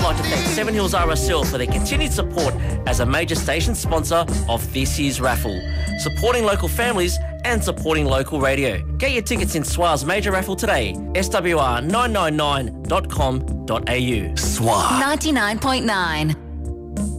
like to thank Seven Hills RSL for their continued support as a major station sponsor of this year's raffle, supporting local families and supporting local radio. Get your tickets in SWA's major raffle today, swr999.com.au. SWA 99.9.